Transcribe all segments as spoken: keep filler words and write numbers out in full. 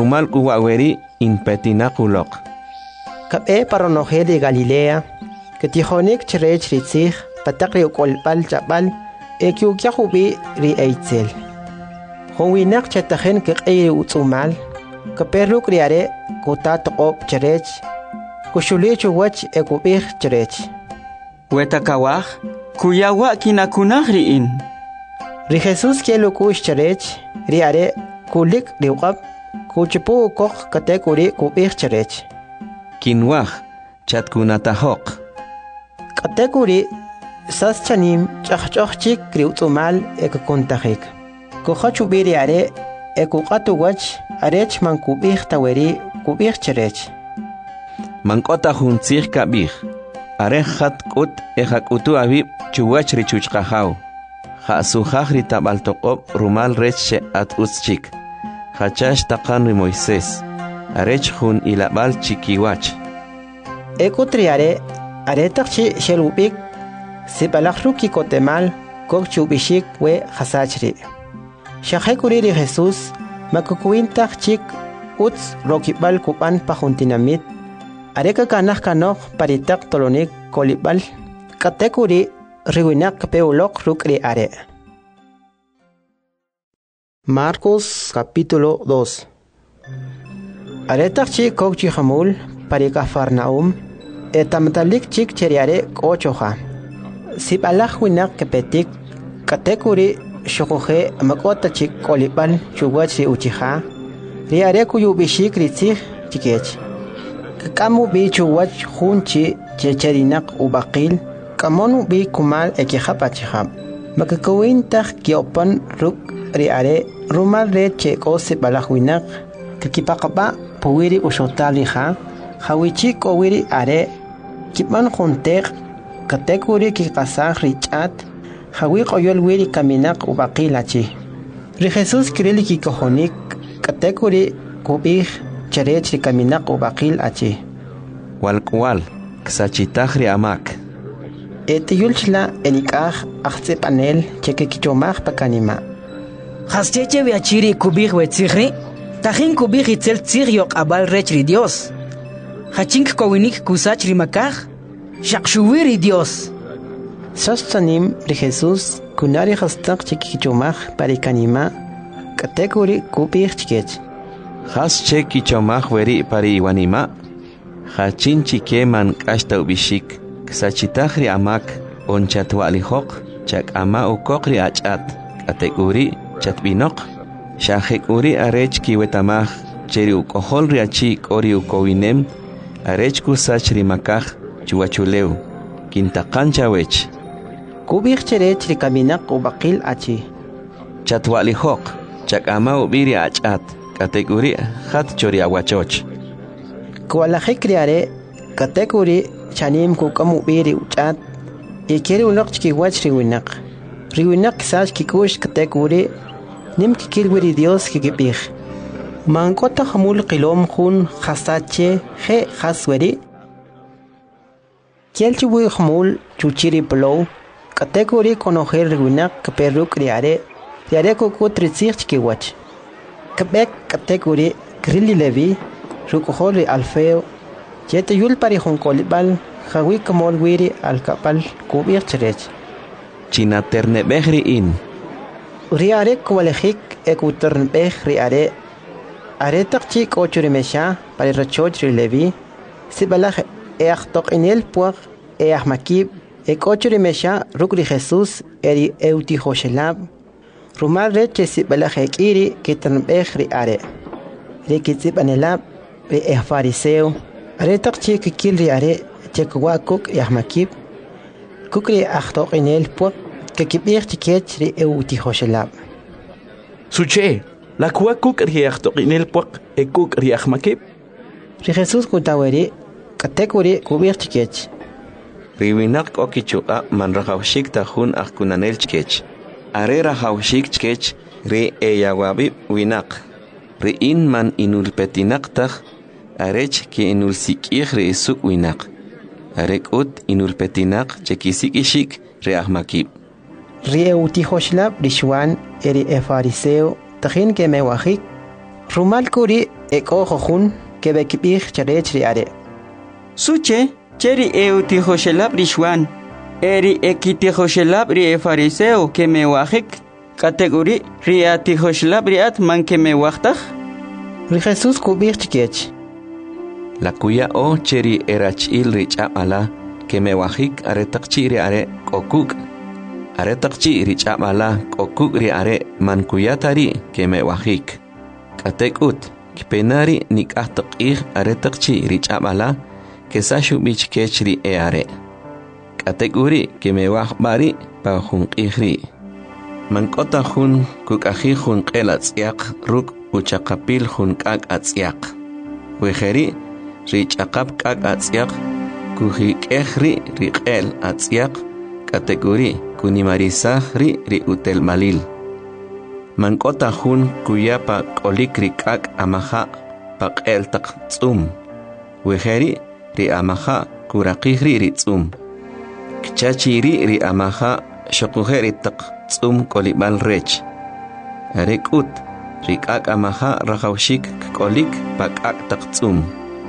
rumal kuwaweri inpetinakulok. Kape paronoje de Galilea, que tijonik cherech ritzig, patakri ukolpal chapal, ekyukyahubi ri eitzel. Honwinak chetajen kekei utsumal, kaperuk riare kutatokop cherech, kushulichu wach ekubih cherech. Wetakawaj, kuyawa kinakunaj riin. Ri Jesus kielukush cherech, riare kulik riuqab, kuchipu kok katekuri kubih cherech. Kinwaj, chatkunatahok. Katekuri sas chanim chachchok kriutsumal ekakontajik. Kuhachubi riare ekukatu wach arech man kubih taweri kubih cherech. Mankota huntzig kabih. Arehat kut ehakutu abib chuwach richuchkahaw. Ha suhaj ritabaltokop rumal reche at uschik. Hachash takan ri Moisés. Arech hun ilabal chikiwach. Ekutriare aretakchi shelubik sibalachruki kotemal kok chubishik we hasachri. Shahekuri ri Jesus makukuintak chik uts rokibal kupan pahuntinamit. Areka kanah kanok paritak tolonik kolibal katekuri riwinak peulok rukri are. Marcos capítulo dos. Aretak chik kok chihamul parika Farnaum etamtalik chik cheriare kochoha. Sibalach winak kepetik katekuri shokohe makota chik kolibal chuwachi uchiha. Riare kuyubishik ritzig chikech. Kamu bi chuwach hunchi checherinak ubaqil kamonu bi kumal ekihapachihab makakawintak kiopan ruk riare rumal re che kose balahwinak kakipakaba puwiri ushotaliha hawichi kowiri are kipan juntek katekuri kikasaj richat hawi qoyol wiri kaminak ubaqilachi ri Jesus kirili kikohonik katekuri kubih cherech ri kaminak ubaqil achi Walkwal ksachitahri amak etiyulchla enikaj achtse panel cheke kichomaj pakanima Hascheche viachiri kubih wetzigri tajin kubih itzel tziriok abal rechri Dios hachink kowinik kusach rimakaj shakshuwiri Dios Sastanim ri Jesus kunari hastak cheke kichomaj parikanima katekuri kubih chikech Has che kichomaj weri pari iwanima. Hachin chikeman kashta ubishik. Ksachitahri amak onchatwalihok. Chak ama ukokri achat. Katekuri chatbinok. Shahekuri arech kiwetamaj. Cheri ukohol riachik ori ukowinem. Arech kusach rimakaj chuachuleu. Kintakancha wech. Kubih cherech rikaminak ubaqil achi. Chatwalihok. Chak ama ubiri achat. Katekuri hat chori aguachoch. Kualajik riare katekuri chanim kukamu biri uchat ikiri unok chikiwach riwinak. Riwinak sach kikush katekuri nim kikilwiri Dios kikipih. Mankota hamul qilom hun khasache he khasweri. Kielchiwi hamul chuchiri plow katekuri konojer riwinak kaperuk riare riare kukutritzich chikiwach. Kabek katekuri grilli levi rukohori alfeo jete yul pari honkolibal hawi kamol wiri alkapal kubir cherech China ternebehri in riare kwalejik ekuternbeh riare are takchi kochuri mesha pari rachochri levi sibalaj eachtok inel puag eachmakib ekochuri mesha rukri Jesus eri euti hoshelab Rumal reche sibalaj ekiri kiternbeh riare Rikitsip anelab ri eh fariseo are takchi kikil ri are chekwa kuk yahmakib kukri achtok inel puak kikibir chikech ri euti hoshelab Suche, la kua kuk ri achtok inel puak e kuk ri ahmakib. Ri Jesus kutaweri katekuri kubir chikech Riwinak okichuka man rahawshik tahun akunanel chikech. Are rahawshik chikech ri eyawabib winak. Riin man inulpetinak arech ki inulsikih re isuk winak. Arek ut inulpetinak chekisikishik re ahmakib. Rieuti hoshlab rishwan eri e fariseo tajin ke mewahik rumal kuri eko jojun que bekibir charech riare. Suche, cheri euti joshelab rishwan. Eri ekiti joshelab ri e fariseo que me wajik. Categori riati joshelab riat man que me wajtaj. Ri Jesús kubir chikech. La cuya o cheri erachil rich amala que me wajik aretakchi riare kokuk. Aretakchi rich amala kokuk riare man kuyatari que me wajik. Katekut. Kipenari nik ahtakih aretakchi rich amala que sashu bich kechri eare. Kategori que me wajbari pa jun ihri. Mankota jun kukaji jun qelatsiak ruk uchakapil jun kak atsiak. Wejeri rich akap kak atsiak kuji kehri riqel atsiak kategori kunimarisahri ri utel malil. Mankota jun kuyapa kolikri kak amaha paqel tak tsum. Wejeri ri amaha kurakihri ri tsum. Kchachiri ri amaha shokujeri tak tsum kolibal rech. Arekut ri kak amaha rajawshik kolik pakak tak tsum.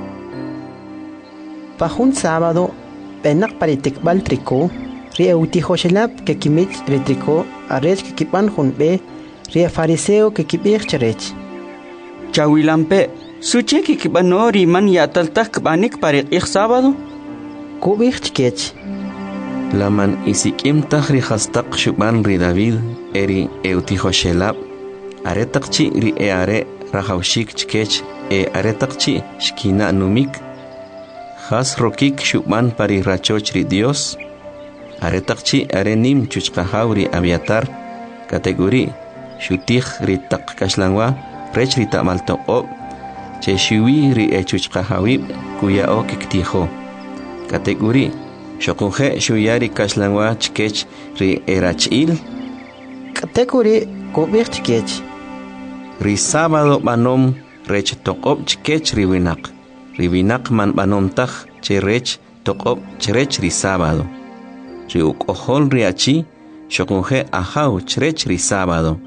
Pajun sábado, penak paritikbal triko, ri eutijoshelab que kimich ri triko, arech que kipan junbe, ri fariseo que kibir charech. Chawilampe, suche que kibanori man yataltak banik parik ik sábado? Kubir chikech. Laman isikim tahri hastak shuban ri David eri eutijoshelab, aretakchi ri eare rajawshik chikech e aretakchi shkina numik. Has rokik shuban pari rachoch ri Dios. Aretakchi arenim chuchkahauri aviatar kategori shutih ri tak kashlangwa rech ri tamalto ob che shiwi ri echuchkahawib kuya o kiktijo. Kategori shokunje shuyari kashlangwa chkech ri erachil. Kategori kubir chikech. Ri sábado banom rech tokob chkech ri winak. Ribinak man banom taj che rech tokob cherech ri sábado. Ri ukohol ri achi shokunje ahau cherech ri sábado.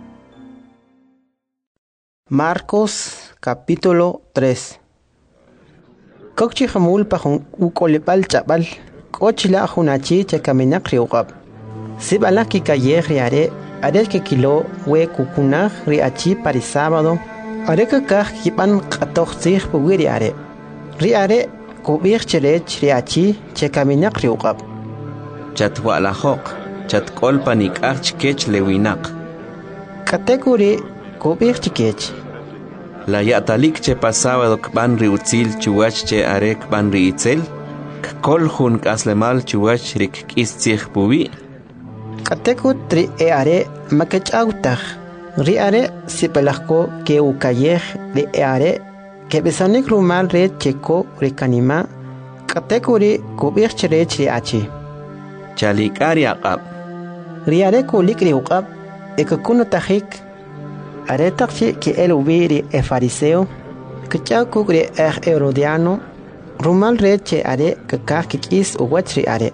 Marcos capítulo tres. Kokchi jamul pajun ukolipal chabal. Kochila junachi che kaminak riugab. Sibala ki kaye riare. Are que kilo we kukunaj ri achi pari sábado. Are que kaj kipan katoch zich buwiri are. Ri are kubir cherech ri achi che kaminak riugab. Chatwa la hok. Chat kolpanik ach kech lewinak. Kategori kubir chikech. La yatalik che pasaba kban ri utzil chuwach che are kban ri itzel. Kol jun kaslemal chuwach rik kistzich buwi. Katekut ri e are makech autach. Ri are sipelachko ke ukayej ri e are ke besanik rumal re cheko ri kanima. Katekuri kubir cherech ri achi. Chalikari aqab. Ri are kulik ri uqab ekakunu tajik. Are takchi ke el ubiri e fariseo. Kachakuk ri er herodiano. Rumal re che are kakak kikis uwach ri are.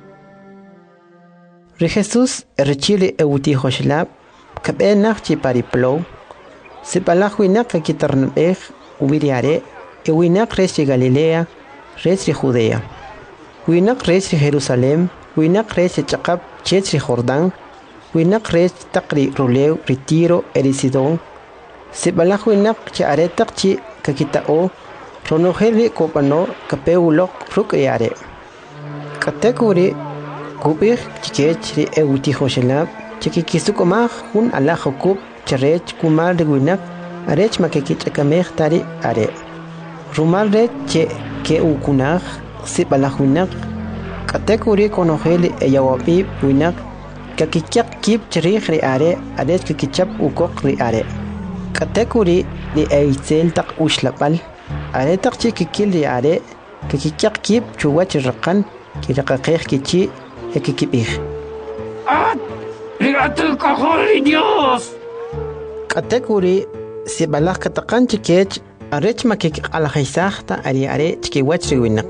Ri Jesús rechili eutijoshlab kabe nakchi pariplo sipalaj winak kakitarnbej ubiriare e winak rechi Galilea rechi Judea winak rechi Jerusalem winak rechi chaqab chechi Jordán winak rechi taqri Ruleu Ritiro Erisidón sipalaj winak che are taqchi kakitao ronojeli kopano kapeulok rukriare katekuri kubir chikech ri eutijoshelab chikikisukomaj jun ala jokub cherech kumal riwinak arech makekich akamej tari are rumal re che ke ukunaj sipalajuinak katekuri konojeli eyawapi winak kakikyak kip cherich ri are arech kakichap ukok ri are katekuri ri eitzel tak ushlapal are tak chikikil ri are kakikyak kip chuwach raqan kiraqaqej kichi ekikibij. ¡Ah! ¡Mírate el cajón, Dios! Katekuri si balaj katakan chikech arech makik alajisahta ari are chikiwach riwinak.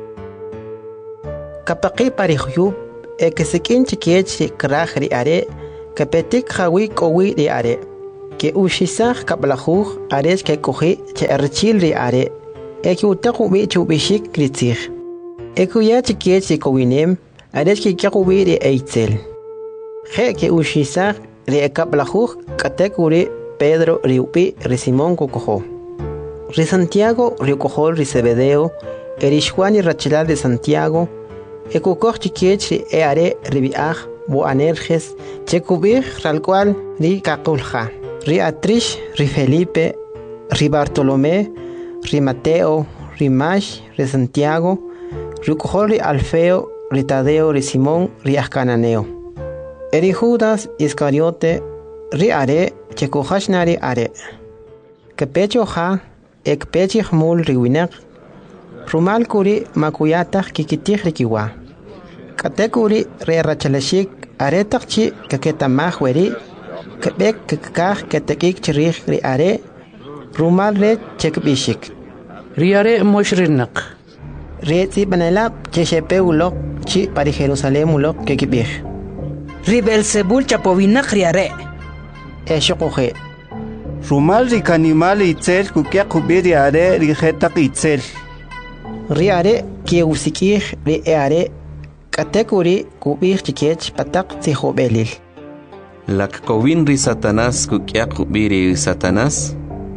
Kapaqi parihuyub ekisikin chikech kraj ri are kapetik jawi kowi ri are. que ushisaj kaplajuj ares que coge che archil ri are e que utaku bi chubishik kritzig e kuya chikiet si kowinem ares que kakubi ri eitzel je que ushisaj ri kaplajuj katekuri Pedro riupi ri Simón cocojo ri Santiago ri cojo ri Zebedeo erishwan y rachilal de Santiago e kukoj chikiet ri e are ribiaj bo anerges chekubir al cual ri kakulja ri Atrish ri Felipe ri Bartolomé ri Mateo ri Mash ri Santiago ri Cojol ri Alfeo ri Tadeo ri Simón ri Ascananeo eri Judas Iscariote ri are chekujashna ri are kepecho ja ek pechih mul ri winak rumal kuri makuyataj kikitij ri kiwa katekuri ri rachalashik aretakchi kaketamaj weri kebek kakaj ketekik chirij ri are rumal re chekbishik ri are moshrinak ri tzibnelab cheshepe ulok chi pari Jerusalem ulok kekibij ri Belzebul chapovinak ri are eshokoje rumal ri kanimal itzel kukia kubiri are ri jetak itzel ri are kieusikij ri are katekuri kubij chikech patak tzihobelil lak kowin ri Satanás kukia kubiri Satanás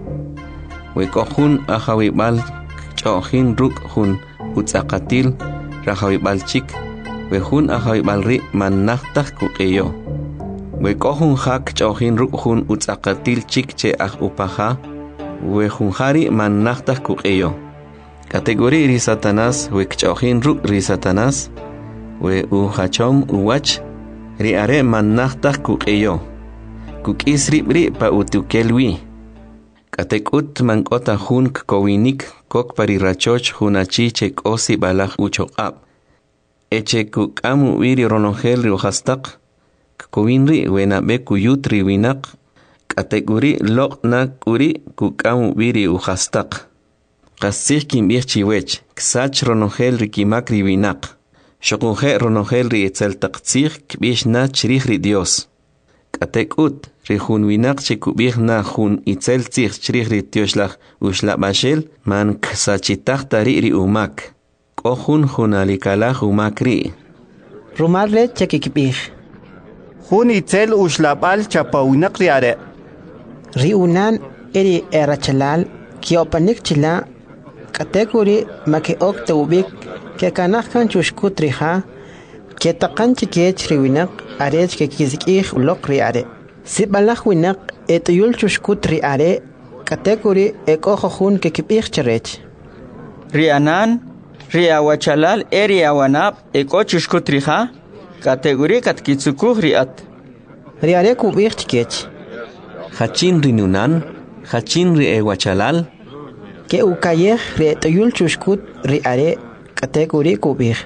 wekojun ajawibal chojin ruk jun utzakatil rajawibal chik wejun ajawibal ri manachtaj kukeyo wekojun hak chojin ruk jun utzakatil chik che aj upaja wejun jari manachtaj kukeyo kategori ri Satanás wekchojin ruk ri Satanás we uhachom uwach ri are manachtaj kukeyo kukis ribri pa utukelwi katekut mankota jun kowinik kok pari rachoch junachi che kosi balaj uchoqab eche kukamu wiri ronongel ri uhastaq kowinri wena be kuyutri winak kategori lokna kuri kukamu wiri uhastaq qasih kimbih chiwech ksach ronongel ri kimakri winak shokunje ronongel ri etzeltaqtzig kbish na chrij ri Dios katekut ri jun winak che kubij na jun itzel tzig chrij ri tioslaj uxlabashel man ksachitaj tari ri umak kojun jun alikalaj umak ri rumal re chekikbij jun itzel uxlabal chapawinak ri are ri unan eri erachalal kiopanik chila katekuri make ok tawbik ke kanajkan chushkut rija ke taqan chikech ri winak arech ke kizikij ulok ri are si balaj winak etuyul chushkut ri are katekuri ekojojun ke kibij cherech ri anan ri awachalal eri awanab eko chushkut rija kategori katkitsukuj ri at ri are kubij chikech hachin ri nunan hachin ri ewachalal ke ukayej ri etuyul chushkut ri are kategori kubij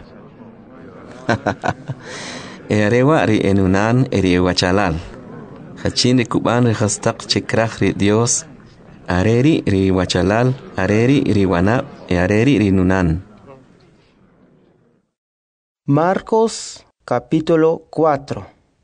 erewa ri enunan eri ewachalal hachin ri kuban ri hastaq chikraj ri Dios areri ri wachalal areri ri wanab e areri ri nunan. Marcos capítulo cuatro.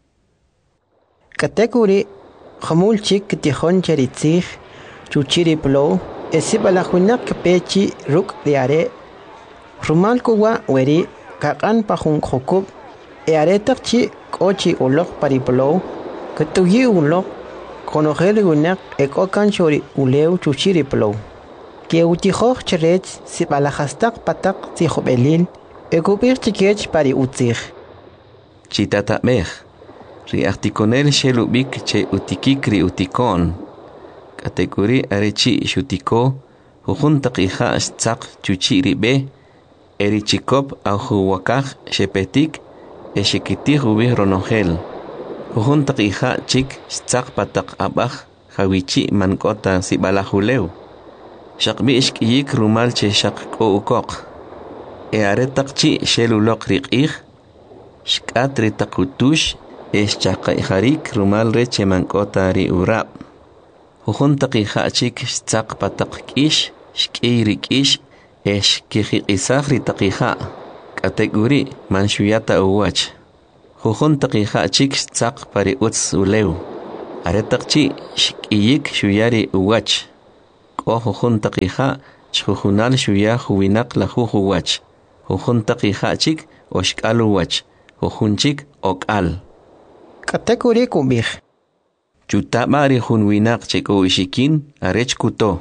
Kategori jamul chik tihon cheritzig chuchiri plo esibalajunak pechi ruk diare rumal kuwa weri kakan pajun jokub e aretakchi kochi ulok pariplo ketuyi ulok konogel gunak ekokan chori uleu chuchiri plo ke utijoj cherech sibalajastak patak tijobelil ekupir chikech pari utzig chitata mej ri articonel shelubik che utikikri utikon kategori arechi shutiko hujun taqija tsaq chuchiri be eri chikop au huwakaj shepetik eshikiti hubi ronongel hujun taqija chik tsaq patak abaj hawichi mankota sibalajuleu shaqbi ishkiyik rumal che shaqko ukok e aretaqchi shelulok riqij shkatri taqutush es chaqayharik rumal reche mankota ri urab hujun taqija chik tsaq patak kish shkiri kish es kijiqisaj ri taqija kategori manshuyata uwach hujun taqija chik tsaq pari utz uleu aretaqchi shk'iyik shuyari uwach k'o jujun taqija chjujunal shuya juwinaq la jujuwach jujun taqija chik oshk'al uwach jujun chik ok'al Katekuri kubij. chuta'mari jun winaq chek'o ishikin arech kuto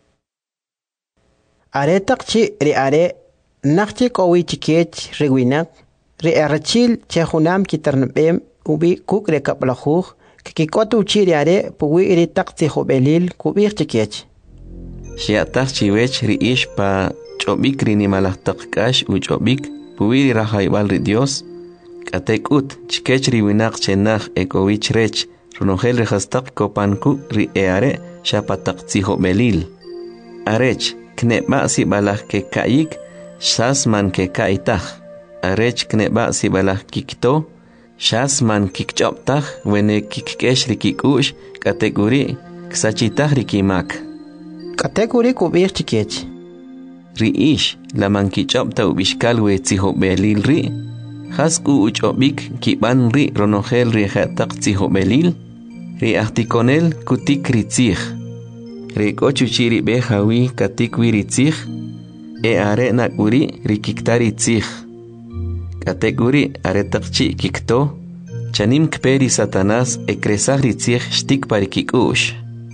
Are takchi ri are nakchi kowi chikech rewinak ri arachil chehunam kitarnbem ubi kuk re kaplajuj kikikotu chiri are puwi ri takchi hobelil kubij chikech. Shiataq chiwech ri ish pa ch'obik ri nimalajtaq k'ax u ch'obik puwi ri rajayb'al ri Dios k'atek'ut chikech ri winaq chenaj ekowich rech runojel ri jastaq kopanku ri e are xapataq tzijob'elil arech kneba si balaj ke ka'yik shas man ke ka'ytaj arech kneba si balaj kikto shas man kikch'obtaj wene kikk'ex ri kik'u'x k'atek'uri ksachitaj ri kimak Katekuri kubij chikech. ri ish laman kich'obta ubixkal we tzijob'elil ri jas u uch'obik kib'an ri ronojel ri jataq tzijob'elil ri ajtikonel kutik ri tzij ri k'ochuchi ri b'ej hawi katik wi ri tzij e are nak'uri ri kiktar ri tzij k'atek'uri aretaqchi kikto chanim kpe ri Satanás ekresaj ri tzij xtik pa ri kik'u'x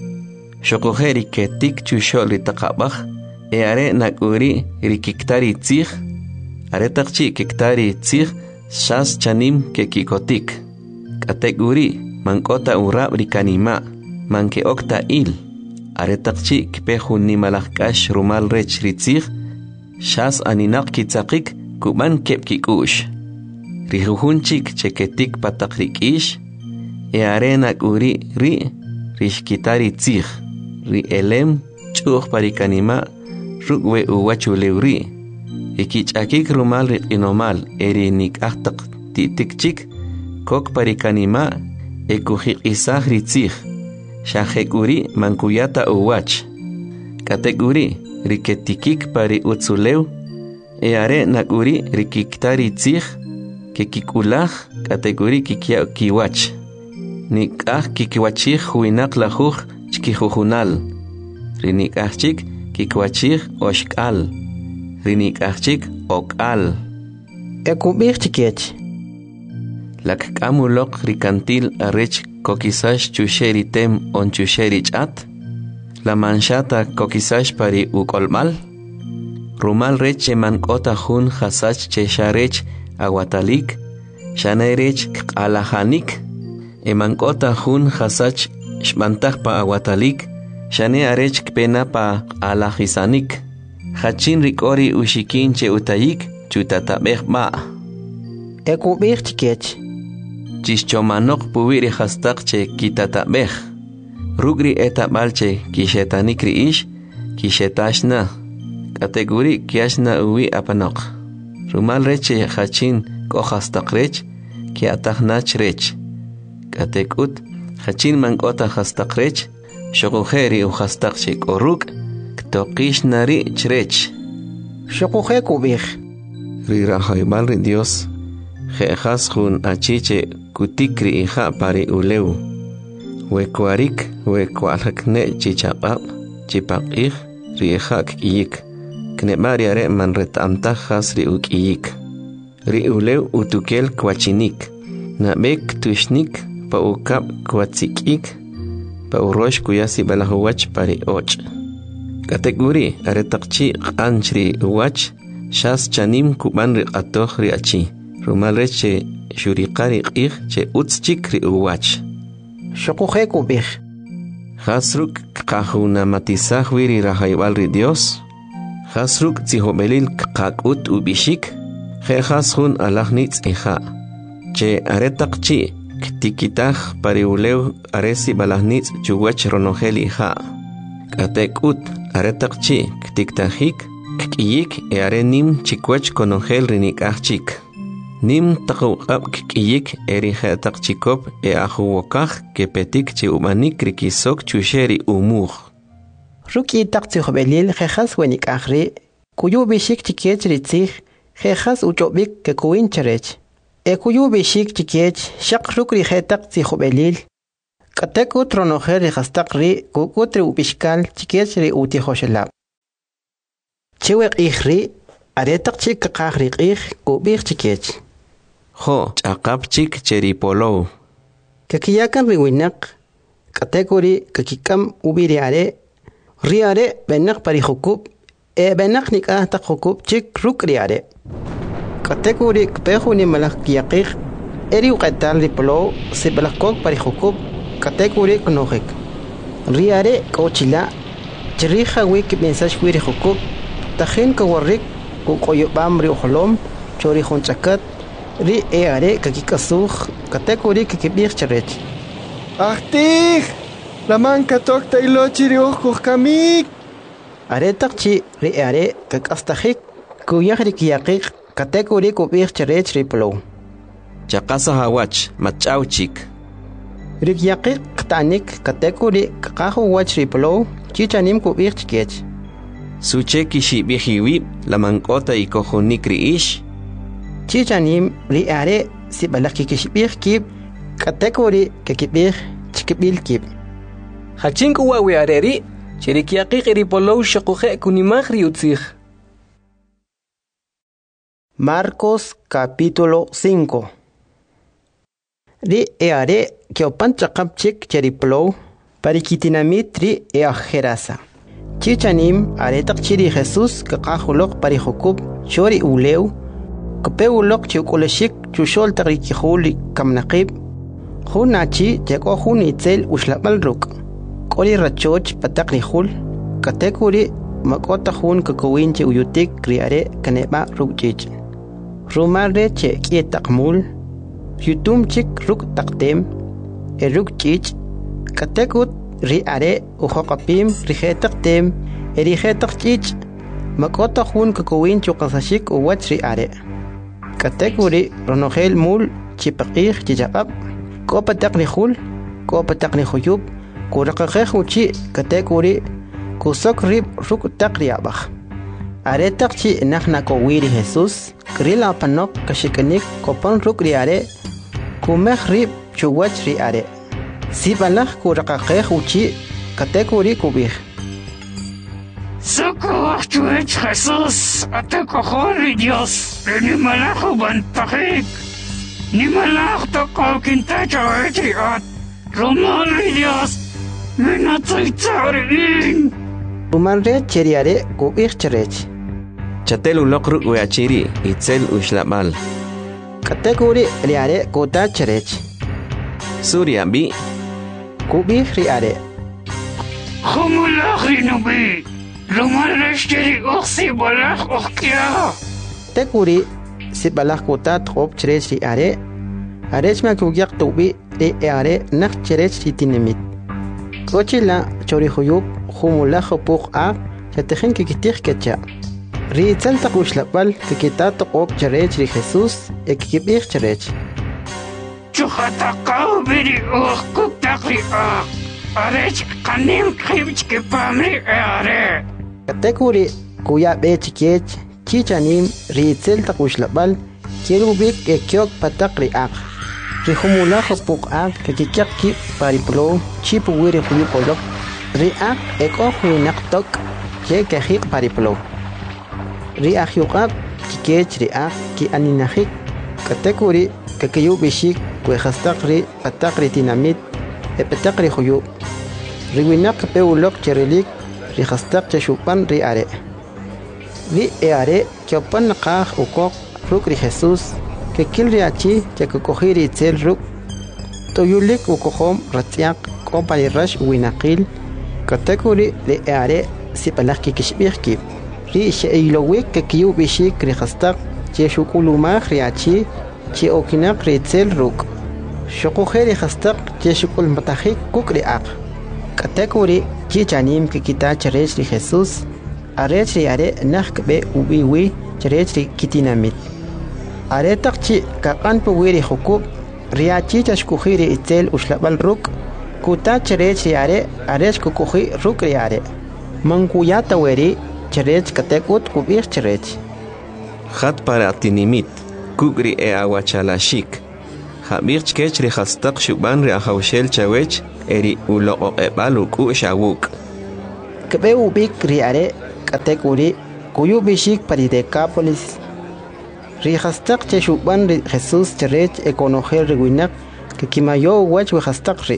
xoqoje ri ketik chuxol ri taqab'aj e are nak'uri ri kiktar ri tzij aretaqchi kiktar ri tzij xas chanim ke kikotik k'atek'uri mank'ota urab ri kanima manke okta il aretaqchi kpe jun nimalaj k'ax rumal rech ri tzij xas aninaq kitzaqik kub'an keb' kik'u'x ri jujun chik cheketik pataq ri k'ix e are nak'uri ri ri xkitar ri tzij ri elem ch'uj pa ri kanima ruk' we uwach ulew ri ikich'akik rumal ri q'inomal e ri nik'aj taq ti'tik chik kok pa ri kanima e kujiq'isaj ri tzij xajek'uri mankuyata uwach k'atek'uri ri ketikik pa ri utzulew e are nak'uri ri kiktar ri tzij ke kik'ulaj k'atek'uri kikya' kiwach nik'aj kikwachij juwinaq lajuj chkijujunal ri nik'aj chik kikwachij oxk'al ri nik'aj chik ok'al Ekubij chikech. Lakk'amuloq ri kantil arech kokisax chuxe ri tem on chuxe ri ch'at la manchata kokisax pari uk'olb'al rumal rech che mank'ota jun jasach che xarech awatalik xanerech k'alajanik e mank'ota jun jasach xb'antaj pa awatalik xane arech kpena pa alajisanik jachin ri k'ori uxikin che utayik chutatab'ej b'a Ekubij chikech. chixchomanoq puwi ri jastaq che kitatab'ej ruk' ri etab'al che kixetanik ri ix kixetaxna k'atek'uri kiaxna uwi apanoq rumal rech che jachin k'o jastaq rech kiatajnach rech k'atek'ut jachin mank'ota jastaq rech xoquje ri ujastaq che k'o ruk' ktoqixna ri chrech Shokuje kubij. ri rajayb'al ri Dios je'jas jun achiche kutik ri ija pari ulew wekuarik wekualjakne chichaq'ab' chipaq'ij ri ija k'iyik kneb'a ri are man ret'amtaj jas ri uk'iyik ri ulew utukel kwachinik nab'ek tuxnik pa ukab' kwatsik'ik pa urox kuyasi b'alaj uwach pari och' k'atek'uri aretaqchi q'anch ri uwach xas chanim kub'an ri q'atoj ri achi rumal rech che xuriqa ri q'ij che utz chik ri uwach Shokuje kubij. jas ruk' kqajunamatizaj wi ri rajayb'al ri Dios jas ruk' tzijob'elil kqak'ut ub'ixik je jas jun alaj nitz' ija che aretaqchi ktikitaj pari ulew aresi b'alaj nitz' chuwach ronojel ija k'atek'ut aretaqchi ktiktajik kk'iyik e are nim chikwach konojel ri nik'aj chik nim taqawq'ab' k'iyik e ri jetaq chikop e ajuwokaj kepetik che ub'anik ri kisok chuxe ri umuj Ruki taq tzijob'elil jejas wenik'aj ri kuyu bixik chikech ri tzij jejas uch'ob'ik ke kuwin cherech e kuyu bixik chikech xaq ruk' ri jetaq tzijob'elil Katekut ronojer ri hastaq ri kukut ri upishkal chikech ri uti hoshelab. Chewek ihri aretak chik kakak ri ih kubih chikech. Ho chaqap chik cheri polo. Kakiyakan ri winak katekuri kakikam ubiri are ri are benak pari hukub e benak nikah tak hukub chik ruk ri are. Katekuri kpehu ni malak kiyakik eri uqatal ri polo si balakok pari hukub katekuri knohik. Ri are kochila chiriha wik mensaje wiri hukub tahin kawarik kukoyobam ri uholom chori honchakat ri e are kakikasuh katekuri kakibir charech. Ahtih, laman katok tailo chiri ojkuh kamik. Are takchi ri e are kakastahik kuyah ri kiyakik katekuri kubir charech ri polo. Chaqasa hawach machaw chik. Ri kiyakik ktanik katekuri kakahu wach ri polo chichanim kubir chikech. Suche kishibihiwi lamankota ikohunik ri ish. Chichanim ri are si balaki kishibir kib katekuri kakibir chikbil kib. Hachinku wawi areri chirikiaqiq ri polo shaquhe kunimag ri utzig. Marcos capítulo cinco. Ri e are kiopan chaqap chik cheriplo parikitinamit ri e ajerasa. Chichanim aretak chiri Jesús kakahulok parihukub chori uleu kapeulok chikuleshik chushol tarikihuli kamnaqib hunachi jako hun itzel ushlabal ruk kori rachoch patak hul katekuri makota hun kakawin che uyutik kriare kaneba rukchich rumare che kietakmul yutum chik ruk taktem e rukchich katekut ri are uhokapim rihetaktem e rihetakchich makota hun kakawin chukasashik uwach ri are katekuri ronogel mul chipaqih chichaqab ko patak ni hul ko patak ni huyub ko raqaqeh uchi katekuri ko sok rib ruk takriabah are takchi nakhna ko wiri Jesus krila panok kashikanik ko pan ruk ri are ko mekhrib chuwach ri are sibalah ko raqaqeh uchi katekuri kubih Socorro, Jesus, até corre, Dios, ni malacho bantahik, ni malacho tokal chawetriat, romari Dios, minatzaitzarin. Rumanre cheriare kubih cherech. Chatelu lokru uachiri itzel ushlabal. Katekuri riare kota cherech. Surya bi kubih riare. Humulachri nubi. Rumalashiri oxi balach okia. Tekuri si balach kota trop cherech ri are. Arech ma kugyak tubi ri are nak cherech titinimit. Kochila chori huyub humulach puk a chatehin kikitih kecha. Ri itzal takushlapal kikita tokop cherech ri Jesus e kikibih cherech. Chuhatakaw biri oh kuktakri a. Arech kanim kibch kipamri are. Katekuri kuya be chikech chichanim ritzel takushlabal kirubik e kyok patak riak rihumula hopuk ak kakikyak ki pariplo chipu wiri huyupolok riak eko huinak tok ke kahik pariplo riak yukap chikech riak ki aninahik katekuri kakayubishik kwe hastak ri patak ritinamit e patak ri huyup riwinak peulok cherelik ri hastak chashupan ri are ri e are kyopan qah ukok ruk ri Jesus ke kil ri achi ke kokhiri itsel ruk toyulik ukohom ratyak kompani rash winaqil katekuri ri e are sipalak ki kishbirki ri sheilowik ke kiu bishik ri hastak cheshukulumak ri achi che okinak ri itsel ruk shokokheri hastak cheshukul matahik kuk ri ak katekuri chichanim kikita cherech ri Jesus arech ri are nakbe ubiwi cherech ri kitinamit are takchi kakan puwiri hukub riachi chashkuhiri itzel ushlabal ruk kuta cherech ri are arech kukuhi ruk ri are mankuyata weri cherech katekut kubir cherech Khat para tinimit kugri e awachalashik Habir chkech ri hastak shuban ri ahawshel chawech eri uloqo ebalu ku shawuk. Kebe ubik riare katekuri kuyu bishik pari Decápolis. Rihastak che shuban ri Jesús cherech ekonojel riwinak que kimayo wach wehastak ri.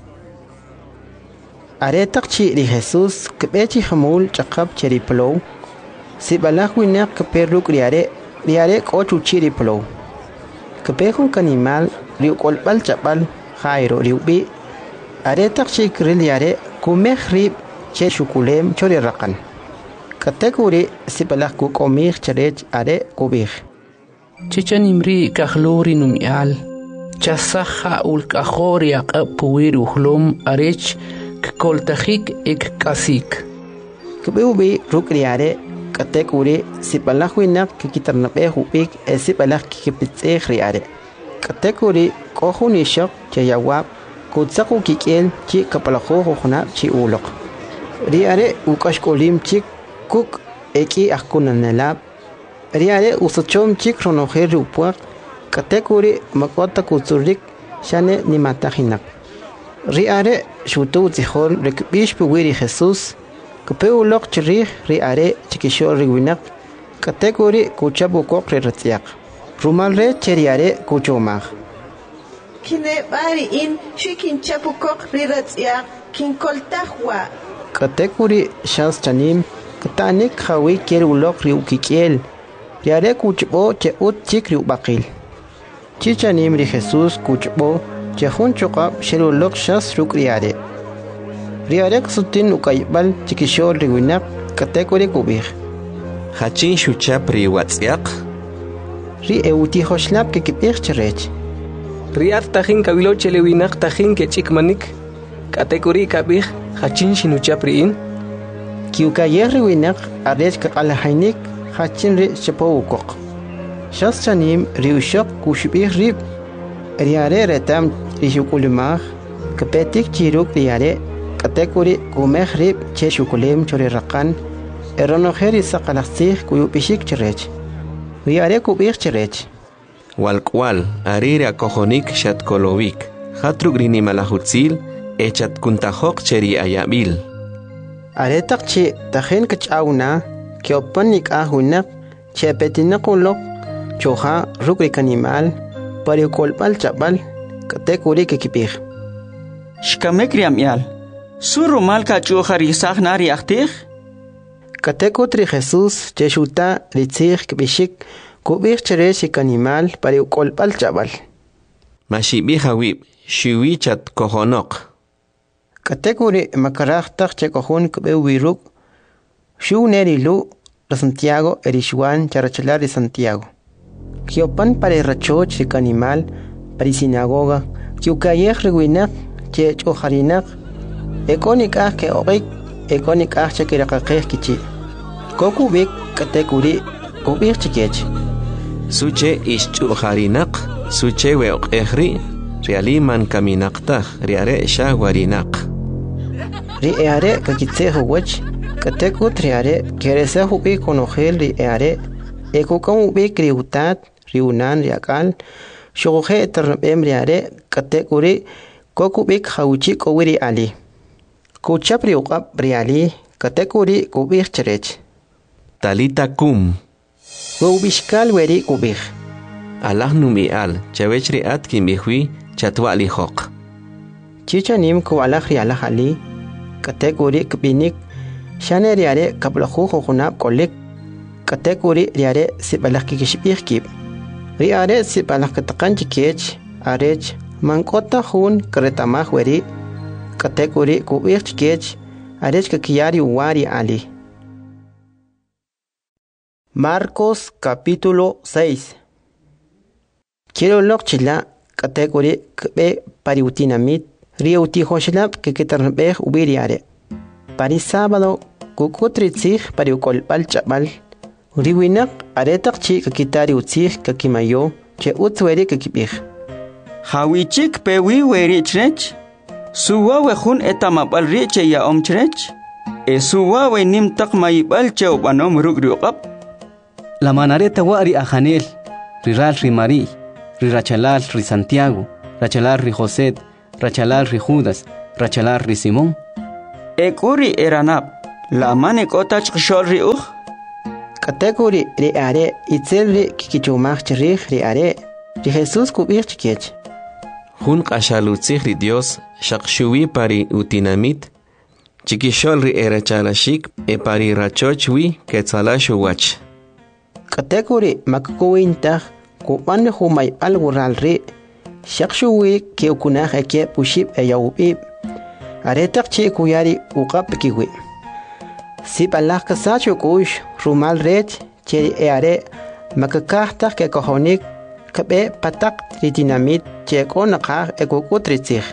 Aretak chi ri Jesús kebe chi hamul chakab cheri plow. Si balak winak kepe ruk riare riare kochu chiri plow. Kepe hun kanimal riu kolbal chapal jairo riu bi. Aretak chi kril yare kumeh rib che shukulem chori rakan. Katekuri si balak ku komih cherech are kubih. Chichan imri kahlori numial. Chasaha ul kahori akapuir uhlum arech kkoltajik ek kasik. Kubi rukriare katekuri si balak winak kikitarnape hubik e si balak kikipitse riare. Katekuri kohuni shok che yawab kutsaku kikel chi kapalaho hona chi ulok. Riare ukashkolim chik kuk eki akunanelab. Riare usochom chik ronojer rupuak katekuri makota kutsurik shane ni matajinak. Riare shutu tihol rekbish puwiri Jesús kapeu lok chirih riare chikishor riwinak katekuri kuchabu kok reratiak. Rumalre cheriare kuchomag. Kine bari in shikin chapu kok reratiak kin koltahwa. Katekuri shans chanim katanik hawi kerulok riukikiel. Riare kuchbo che ut chikri bakil. Chichanim ri Jesús kuchbo che hun chokab sherulok shas ruk riare. Riare ksutin ukaybal chikishor riwinak katekuri kubih. Hachin shuchap ri watsiak. Ri euti hoshlap ke kipich cherech. Riat tajin kabilo chelewinak tajin ke chikmanik. Katekuri kabih hachin shinuchap riin. Kiukayer riwinak arech kakalahainik hachin ri chapowukok. Shas chanim riushok kushbih rib. Riare retam rishukulimah kapetik chiruk riare katekuri kumeh rib che shukulim chori rakan eronojeri sakalaksih kuyupishik cherech. Riare kubih cherech. Walkwal arire akojonik shatkolovik. Hatruk rini malahutzil echat kuntajok cheri ayabil. Aretak chi tajen kachawna Kiopanik ahunak, chepetinakulok, choha, rukrik animal, parikolpal chapal, katekuri kikipir. Shkamekriam yal, suru malka choha risach nari aktir? Katekutri Jesús, cheshuta, ritzich, kibishik, kubir cheresik animal, parikolpal chapal. Mashibija wib, shiwichat kohonok. Katekuri makarachtak chekohun kubewiruk, Shu neri lu la Santiago erishuan charachalar de Santiago. Kiopan para rachoch de animal para sinagoga. Kiukayer reguinak che chojarinak. Econik ah ke orik econik ah che kirakakeh kichi. Koku bik katekuri kubir chikech. Suche is chojarinak. Suche we okehri. Realiman kaminakta. Riare shagwarinak. Riare kakitseho wach. Katekut riare keresa hubi konojel riare ekokan hubi kriutat riunan riakal shoge ternabem riare katekuri kokubik hauchi kowiri ali kuchap riuqab riali katekuri kubir cherech talita kum wubishkal weri kubir Allah numi al chawechri at kimihwi chatwa ali hok chichanim ko Allah riala ali katekuri kbinik Shane riare kaplahu khunab kolik katekuri riare sibalak kishbih kib riare sibalak taqan chikech arech mankota hun kretamah weri katekuri kubih chikech arech kakiyari wari ali. Marcos capítulo seis. Quiero lokchila katekuri kbe pariutinamit riuti hoshlab que kitarnbeh ubiriare pari sábado kukutritzih pari ukolpal chapal riwinak aretak chi kakitari utzih kakimayo che utzweri kakipih hawichik pewi weri chrech suwa wehun etamapal ri che ya om chrech e suwa we nim tak maibal che ubanom rugriuqab la manareta wari ajanel riral rimari rirachalal ri Santiago rachalal ri José rachalal ri Judas rachalar ri Simón. Ekuri eranap, la mane kotach kshol ri uj. Katekuri ri are itzel ri kikichumach chirij ri are ri Jesús kubich chikech. Jun qashalutzij ri Dios shaqshuwi pari utinamit chikishol ri erachalashik e pari rachochwi ketzalashu wach. Katekuri makkuwintah kuban humay algural ri shaqshuwi keukunaj eke pushib e yawib aretak chi kuyari uqap kiwi. Si balak kasacho kush rumal ret che e are makakahtak ke kohonik kabe patak ri dinamit che konaqah e kukutritzij.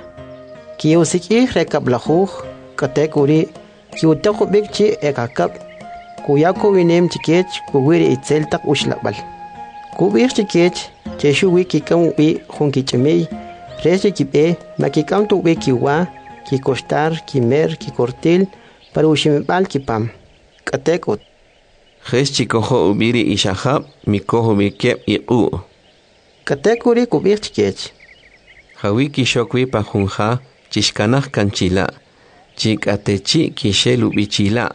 Kiusik rekablajuj katekuri kiutakubik chi e kakab kuyako winem chikech kuwiri itzeltak ushlabal. Kubir chikech che shuwi kikam wi junkichemey reche kipe makikam tuwe kiwa kikostar kimer kikortil para ushimibal kipam katekut. Jes chikojo ubiri ishahab mikojo mikep iqu. Katekuri kubir chikech. Hawi kishokwi pajunja chishkanaj kanchila chikatechi kishelu bichila.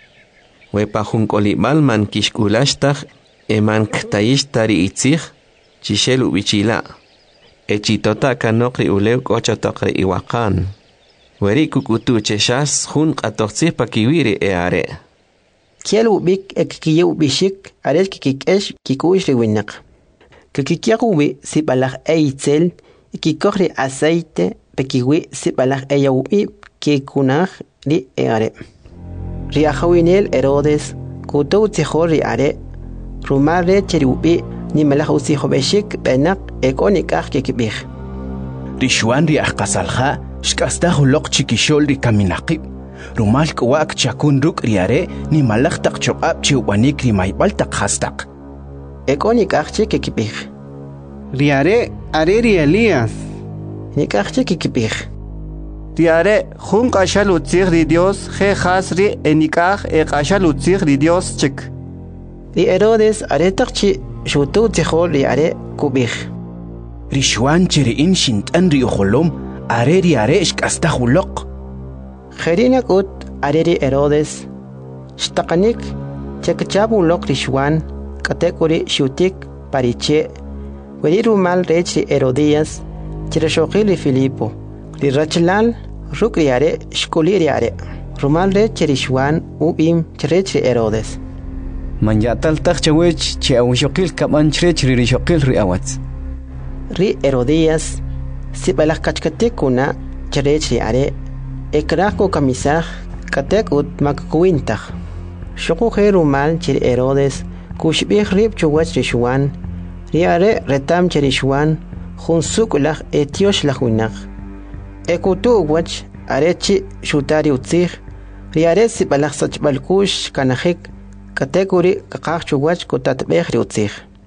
Wepajun kolibal man kishkulashtaj eman ktayishtari itzij chishelu bichila. Echitota kanokri ulew kochotokri iwakan. Weri kukutu cheshas jun qatoqtzij pakiwiri e are. Kielu bik ek kiyu bishik ares kikikesh kikush riwinak. Kikikiaguwi si balaj eitzel kikohri aceite pekiwi si balaj eyawib kikunaj ri e are. Ri ajawinel Herodes kutu tzijor ri are rumare cheriubi ni malaj usijobeshik benak ekonikaj kikibij. Ri Xuan ri ajqasalja shkastaj uloq chikishol ri kaminaqib. Rumal kwak chakun ruk ri are ni malaj taq choqab chiwanik ri maybal taq hastaq. Ekonikaj kikibij. Ri are are ri Elías. Nikaj kikibij. Ri are jun qashalutzij ri Dios je khas ri enikaj e qashalutzij ri Dios chik. Ri Herodes are taqchi shutu tzijol ri are kubij. Ri Xuan chiriin shintan ri ujolom are ri are shkastaj uloq. Jerinak ut are ri Herodes shtaqanik chekchabu uloq ri Xuan katekuri shutik pariche weri rumal rech ri Herodías chirashokil ri Filipo ri rachlal ruk ri are shkuli ri are rumal rech ri Xuan ubim chirech ri Herodes. Manyatal tak chawech che awshokil kaman chrech ri shokil ri awats. Ri Herodías si balak kachkatik kuna chirech ri are ekrako kamisaj katek ut makkuwintaj. Shokuje rumal chir Herodes kushbij rib chuwach ri Xuan ri are retam chiri Xuan jun sukulaj etiosh lajwinaj. Ekutu wach are chi shutari utzij ri are si balak sachbalkush kanajik katekuri kakaj chuwach kutatbej ri utzij.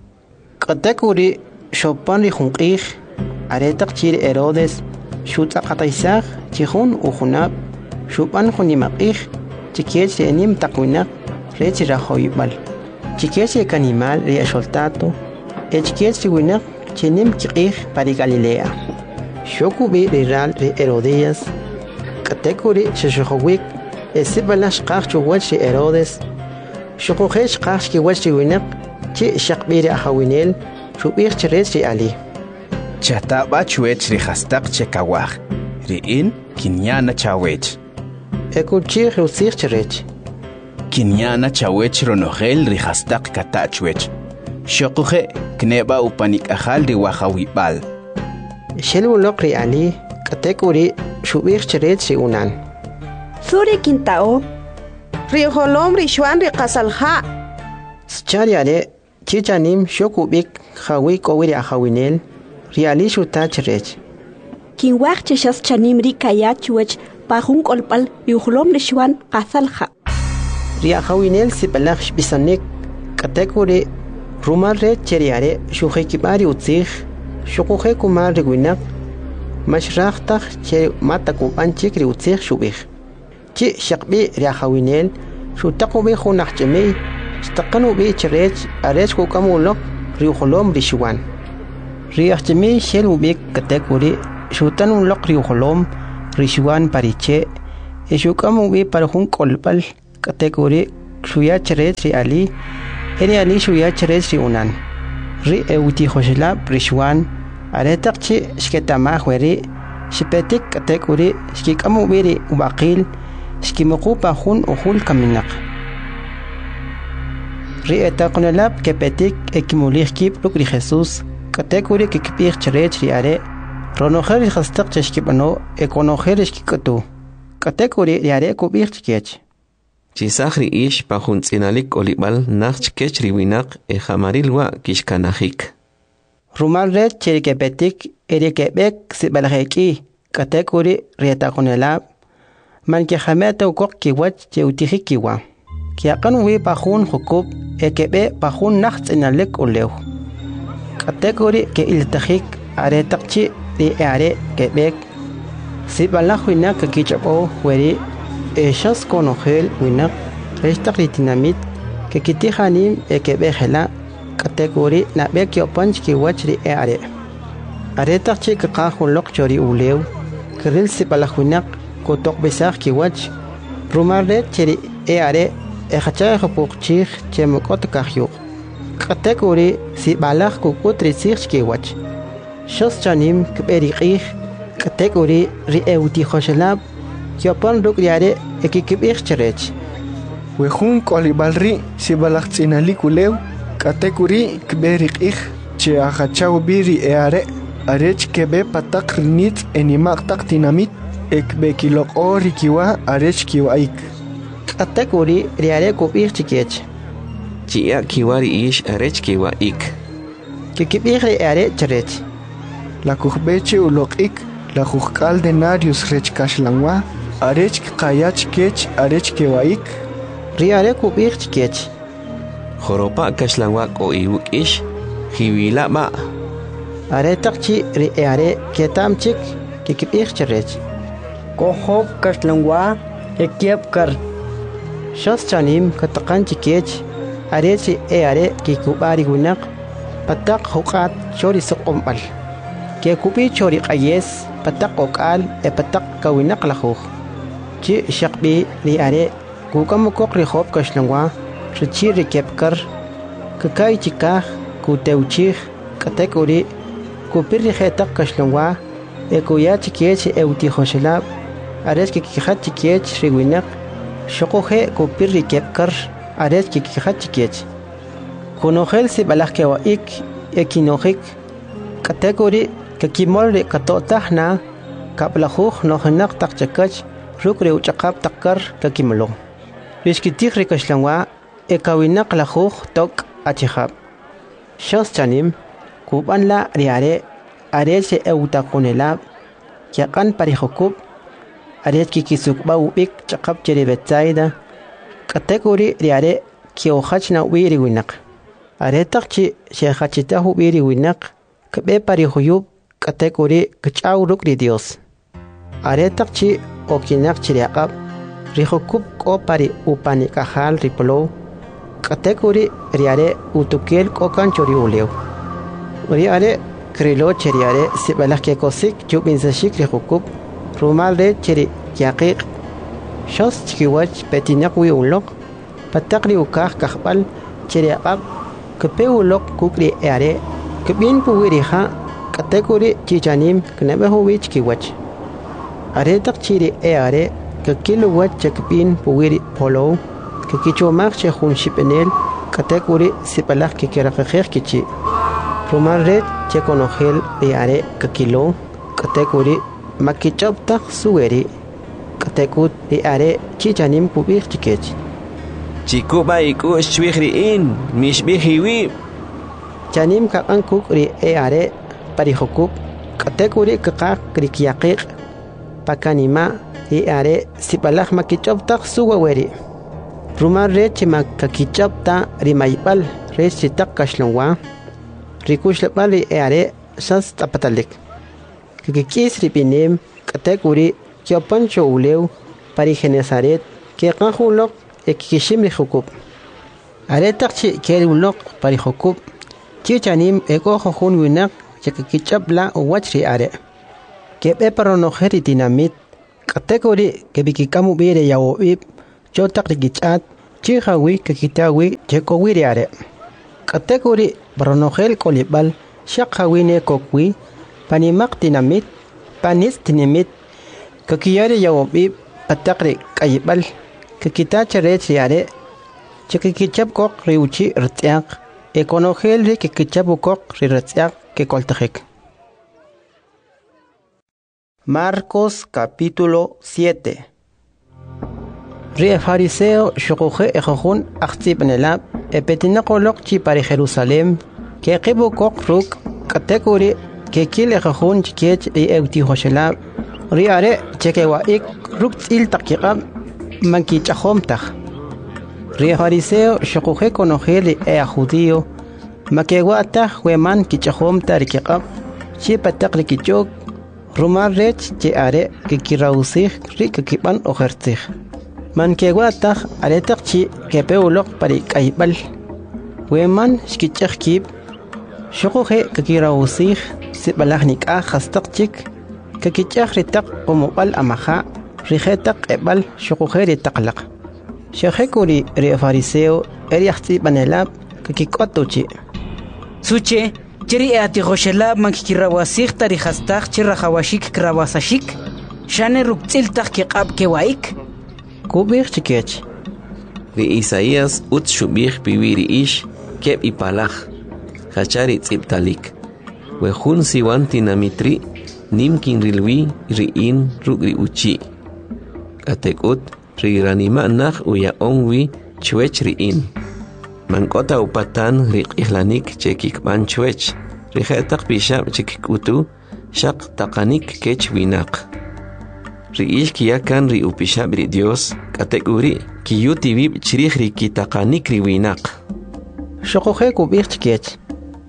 Katekuri shopan ri junqij are taq chir Herodes shutaqataysaj chijun ujunab shupan junimaqij chikech ri enim taqwinaq rech rajoybal. Chikech ri kanimal ri exoltato echikech ri winaq chinim kiqij pari Galilea. Shokubi ri ral ri Herodías katekuri shishojowik esibala shqaj chuwach ri Herodes shokuje shqaj shkiwach ri winaq chi shaqbi ri ajawinel shubij chirech ri ali. Chataba chuech ri hastaq chekawaj. Ri in kinyana chawech. Ekuchij rutzij chirech. Kinyana chawech ronogel ri hastaq katachwech. Shokuje kneba upanik ajal ri wajawibal. Shelulok ri ali katekuri shubij chirech ri unan. Suri kintao ri holom ri Xuan ri qasalja. Schari ale chichanim shokubik jawi kowiri ajawinel ri ali shuta chirech. Kinwaj cheshas chanim ri kayachuech pajun kolpal ri holom ri Xuan qasalja. Ri ajawinel sipalaj shbisanik katekuri rumal re cheriare shujekibari utzij shukuje kumar ri winaq mashrajtaj che matakubanchik ri utzij shubij. Chi shaqbi ri ajawinel shutaqubi junaj chemey shtaqanu bi chirech arech kukamulok ri holom ri Xuan. Ri ajchemi shel ubik katekuri shutan ulok ri holom rishwan pariche eshukamu wi para hun kolpal kategori shuya cheret ri ali eri ali shuya cheret ri unan ri euti khoshla rishwan aretakchi shketama khweri shipetik kategori shkikamu wi ri ubaqil shkimuqupa hun uhul kaminak ri etaqnalab kepetik ekimulih kip lukri Jesus kategori kikpir cheret ri are ronojer khastaq cheshkibano ekonojer shkikatu kategori ri are kubir chkech chisakri ish pahun tsinalik olibal nach kech riwinak e jamarilwa kishkanajik rumal red cherikepetik erikebek sibalheki kategori ri etaqnalab man ke khamata ukok kiwach cheutihikiwa kiaqan wi pahun hukub ekebe pahun nachts inalek olew kategori ke iltahik are takchi di are kebek sibala huina ke kichabo weri eshas konogel winak restak dinamit ke kitihanim ekebe hela kategori na bek yo punch ki wachri are are takchi ke qahun lok chori ulew kril sibala huina ko tok besar ki wach rumare cheri are e khacha khopukchih chemokot kahyuk kategori si balakh ko kutri sikh ki wach shos chanim kberi qih kategori ri euti khoshlab yopan ruk yare ekikibir cherech wehun kolibalri si balakh tsinali kulew kategori kberi qih che achaw biri eare arech kebe patak rinit enimak tak dinamit ekbe kilokori kiwa arech kiwaik kategori ri are kubir chikech chia kiwari ish arech kiwa ik kikibir are cherech la kuhbeche ulokik la kuhkal denarius rech kashlangwa arech qayach kech arech kewaik ri are kubir chikech joropa kashlangwa ko iuk ish hiwila ma are takchi ri are ketam chik kikibir cherech ko hob kashlangwa ekiep kar shas chanim kataqan chikech arech e are kikubari gunak patak huqat chori soqombal ke kupi chori qayes patak okal e patak kawinak lakhu chi shaqbi li are kukam kokri khob kashlangwa chichi rekepkar kakai chika ku teuchih kategori kupir khetak kashlangwa e kuya chikech euti khoshlab arech ki khat chikech riwinak shoqohe kupir rekepkar arech ki khat chikech kunogel si balakh wa ik ekinojik kategori kakimol re katotahna kaplakhuh nohnak takchakach rukre uchaqap takkar kakimlo riskitik rekashlangwa ekawinak lakhuh tok achihab shos chanim kuban la riare arese euta kunela yaqan parihokub aret kikisukba ubik chaqap cherebetsaida kategori riare kiokhachna wiri winak aretakchi shekhachitahu wiri winak kbe parihuyub kategori kchaw rukri dios aretakchi okinak chiriaqab rihokub ko pari upani kahal riplo kategori riare utukel kokan chori ulew riare krilo cheriare sibalak ke kosik jubinsashik rihokub rumal de cheri yaqiq shos chikiwach petinak wi ulok patakri ukah kahbal chiriaqab kpe ulok kukri are kbin puwiri ha kategori chichanim knabehu wich kiwach are tak chiri are kakilo wach chakpin puwiri polo kakichomak che khun shipenel kategori sipalak kikirakher kichi rumal red che konogel are kakilo kategori makichop tak suweri katekut are chichanim kubir chikech chikuba iku shwihri in mishbihiwi chanim ka ankuk ri are parihokuk kategori ka krikiaqiq pakanima i are sipalaj makichop tak suweri rumar re chima kakichop ta rimaybal re chitak kashlonwa rikushlapal ri are sas tapatalik kikis ripinem kategori kyopancho ulew parigenesaret ke qahulok ekishim li hukub are takchi keri ulok pari hukub chichanim eko khun winak chkichapla wachri are ke be parono heri dinamit Category que bikikamu bire yawo ib chotak rigichat chihawi que kitawi cheko wiriare. Category bronogel kolibal shakhawi ne kokwi panimak tinamit panis tinamit que kiyare yawo ib patakri kayibal que kitacha rechiare chekikichap kok riuchi rtiak econogel ri que kichapu kok rirtiak que koltajek. Marcos capítulo siete. Rie fariseo shokoje ejojun achtibnelab epetinakolok chi para Jerusalem que qibu kok ruk category que kil ejojun chikech e euti hoshelab riare chekewa ik ruk il takiqab manki chahomtaj. Rie fariseo shokoje konojeli e judío makewa ta hueman kichahom tarikiqab chi patak kichok Rumar rech che are que kirausig ri que kiban ojertig. Man que guatag aretak chi que peulok pari kaibal. Weman shkichag kib. Shokoje que kirausig si balagnik a hastak chik. Que kichag ritak como bal amaja. Rijetak ebal shokoje ritaklak. Shekekuri ri fariseo eriachti banelab que kikotuchi. Suche. Chiri e ati Joshelab man kirawasik tari hastak chira hawashik krawasashik. Shane ruktil tak kiqab kewaik. Kubir chikech. Ri Isaías ut shubih bibiri ish keb ipalach. Hachari tziptalik. Wehun siwan tinamitri nimkin rilwi riin rugri uchi. Katekut ri ranima nach uya onwi chwech riin. Mankota upatan rik ihlanik chekik ban chwech. Rijetak bishab chekik utu shak takanik kech winak. Riish kiyakan ri upishab ri Dios kategori kiyuti bib chirih ri kitakanik ri winak. Shokoje kubir chkech.